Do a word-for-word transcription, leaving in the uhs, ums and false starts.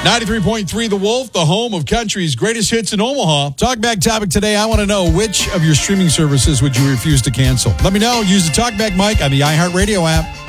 ninety-three point three The Wolf, the home of country's greatest hits in Omaha. Talkback topic today, I want to know which of your streaming services would you refuse to cancel? Let me know. Use the Talkback mic on the iHeartRadio app.